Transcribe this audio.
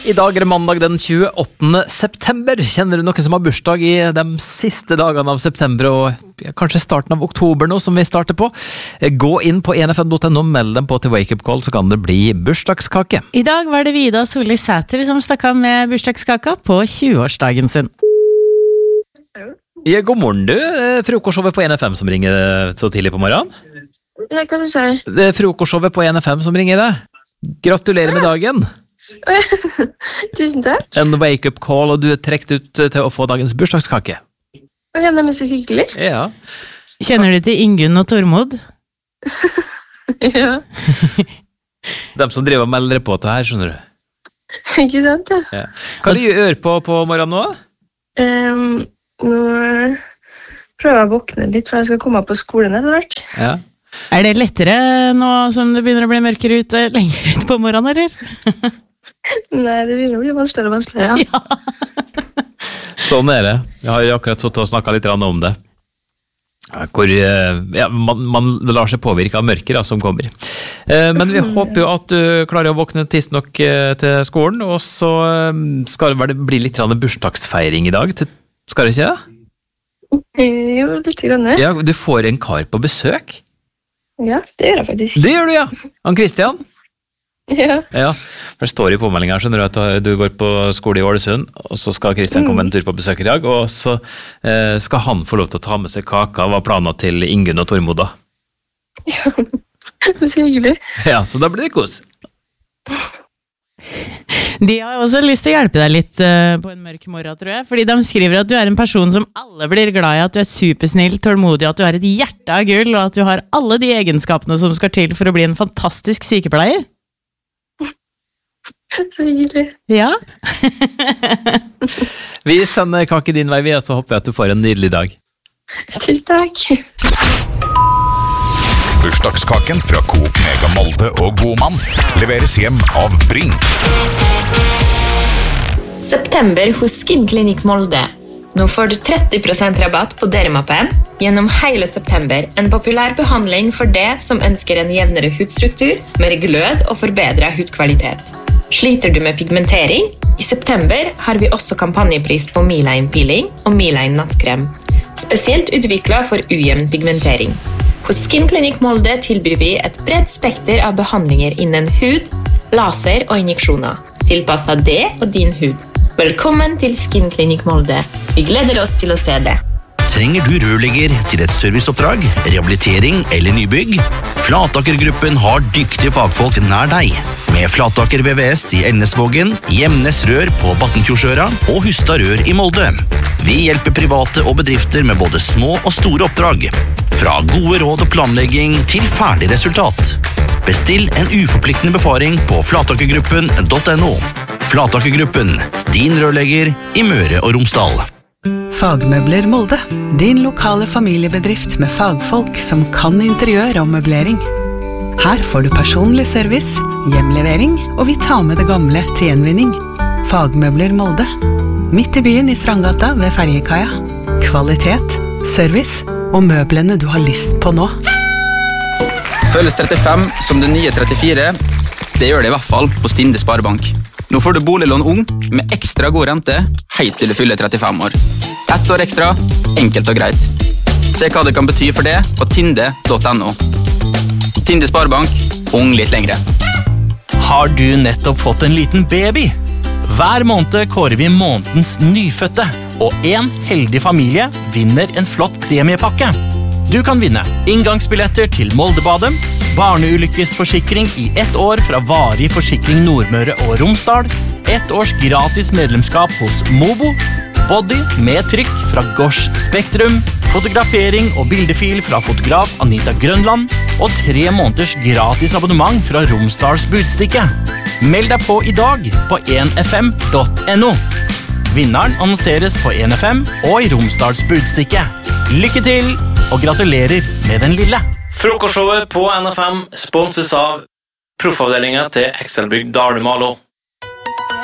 I dag det mandag den 28. september. Kjenner du noen som har bursdag i de siste dagene av september og kanskje starten av oktober nå som vi starter på? Gå inn på nfm.no, meld dem på til Wake Up Call, så kan det bli bursdagskake. I dag var det Vida Solli Sæter som stakk av med bursdagskaka på 20-årsdagen sin. Ja, god morgen du. Frokostshowet på NFM som ringer så tidlig på morgenen. Ja, hva du sier? Det er frokostshowet på NFM som ringer deg. Gratulerer med dagen. Tusen takk. En wake up call, og du er trekt ut til å få dagens bursdagskake. Ja, det er så hyggelig. Ja. Kjenner du til Ingunn og Tormod? Ja. De som driver og melder på til her, skjønner du. Ikke sant, ja. Ja. Hva du gjør på morgenen nå? Nå prøver jeg å våkne litt, for jeg skal komme på skolen etter hvert. Ja. Er det lettere nå som det begynner å bli mørkere ute, lenger ut på morgenen, eller? Nei, det begynner å bli vanskeligere og vanskeligere, ja. Sånn er det. Jeg har jo akkurat satt og snakket litt om det. Hvor man lar seg påvirke av mørker som kommer. Men vi håper jo at du klarer å våkne tidsnok til skolen, og så skal det bli litt bursdagsfeiring i dag. Skal det ikke det? Jo, litt grann. Ja, du får en kar på besøk. Ja, det gjør jeg faktisk. Det gjør du, ja. Han Kristian. Ja. Ja, det står i påmeldingen, skjønner du, at du går på skole i Ålesund, og så skal Kristian komme en tur på besøk i dag, og så skal han få lov til å ta med seg kaka. Hva planer til Ingunn og Tormod da? Ja, det er så hyggelig. Ja, så da blir det kos. De har også lyst til å hjelpe deg litt på en mørk morgen, tror jeg, fordi de skriver at du er en person som alle blir glad i, at du er supersnill, tålmodig, at du har et hjerte av gull, og at du har alle de egenskapene som skal til for å bli en fantastisk sykepleier. Så hyggelig. Ja. Vi sender kake din vei, så håper jeg at du får en nydelig dag. Tusen takk. Bursdagskaken fra Coop Mega Molde og Godmann leveres hjem av Bring. September hos Skinklinikk Molde. Nå får du 30% rabatt på Dermapen gjennom hele september. En populær behandling for det som ønsker en jevnere hudstruktur, mer glød og forbedret hudkvalitet. Sliter du med pigmentering? I september har vi også kampanjepris på Miline Peeling og Miline Nattkrem. Spesielt utviklet for ujevn pigmentering. Hos Skinklinikk Molde tilbyr vi et bredt spekter av behandlinger innen hud, laser og injeksjoner, tilpasset det og din hud. Velkommen til Skinklinikk Molde. Vi gleder oss til å se det. Trenger du rørlegger til et serviceoppdrag, rehabilitering eller nybygg? Flatakergruppen har dyktige fagfolk nær deg. Med Flataker VVS i Elnesvågen, Gjemnes Rør på Battenfjordsøra og Hustad Rør i Molde. Vi hjelper private og bedrifter med både små og store oppdrag. Fra gode råd og planlegging til ferdig resultat. Bestill en uforpliktende befaring på flatakergruppen.no. Flatakergruppen, din rørlegger i Møre og Romsdal. Fagmøbler Molde, din lokale familiebedrift med fagfolk som kan interiør og møblering. Her får du personlig service, hjemlevering, og vi tar med det gamle til gjenvinning. Fagmøbler Molde, midt i byen i Strandgata ved Ferjekaia. Kvalitet, service og møblene du har lyst på nå. Føles 35 som det nye 34, det gjør det i hvert fall på Stinde Sparebank. Nå får du boliglån ung med ekstra god rente, helt til du fyller 35 år. 1 år ekstra, enkelt og greit. Se hva det kan bety for det på tinde.no. Tinde Sparebank, ung litt lengre. Har du nettopp fått en liten baby? Hver måned kårer vi månedens nyfødte, og en heldig familie vinner en flott premiepakke. Du kan vinne inngangsbilletter til Moldebadet, barneulykkesforsikring i 1 år fra Varig Forsikring Nordmøre og Romsdal, 1 års gratis medlemskap hos Mobo, body med trykk fra Gors Spektrum, fotografering og bildefil fra fotograf Anita Grønland, og 3 måneders gratis abonnement fra Romsdals Budstikke. Meld deg på i dag på 1fm.no. Vinneren annonseres på 1FM og i Romsdals Budstikke. Lykke til, og gratulerer med den lille. Frokostshowet på NFM sponses av proffavdelingen til Excelbygg Dalumalo.